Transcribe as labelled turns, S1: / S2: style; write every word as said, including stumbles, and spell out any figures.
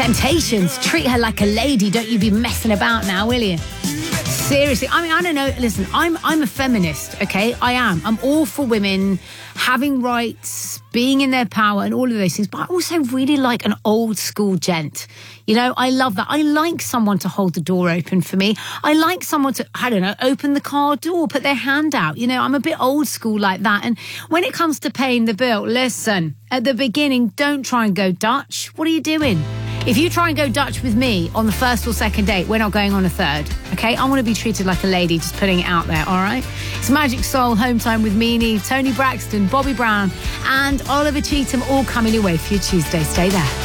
S1: Temptations, treat her like a lady. Don't you be messing about now, will you? Seriously, I mean, I don't know. Listen, I'm I'm a feminist, okay? I am. I'm all for women having rights, being in their power and all of those things. But I also really like an old school gent. You know, I love that. I like someone to hold the door open for me. I like someone to, I don't know, open the car door, put their hand out. You know, I'm a bit old school like that. And when it comes to paying the bill, listen, at the beginning, don't try and go Dutch. What are you doing? If you try and go Dutch with me on the first or second date, we're not going on a third, okay? I want to be treated like a lady, just putting it out there, all right? It's Magic Soul, Home Time with Meanie, Tony Braxton, Bobby Brown, and Oliver Cheetham all coming your way for your Tuesday. Stay there.